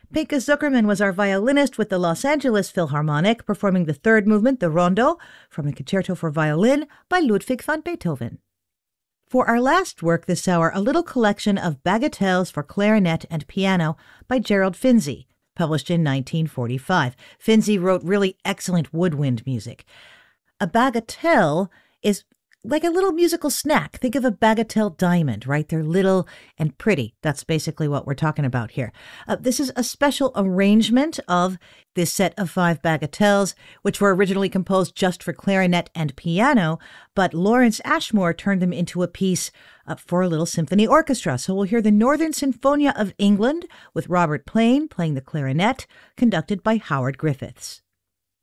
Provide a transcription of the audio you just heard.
Pinka Zuckerman was our violinist with the Los Angeles Philharmonic, performing the third movement, the Rondo, from a concerto for violin by Ludwig van Beethoven. For our last work this hour, a little collection of bagatelles for clarinet and piano by Gerald Finzi, published in 1945. Finzi wrote really excellent woodwind music. A bagatelle is like a little musical snack. Think of a bagatelle diamond, right? They're little and pretty. That's basically what we're talking about here. This is a special arrangement of this set of 5 bagatelles, which were originally composed just for clarinet and piano, but Lawrence Ashmore turned them into a piece for a little symphony orchestra. So we'll hear the Northern Sinfonia of England with Robert Plain playing the clarinet, conducted by Howard Griffiths.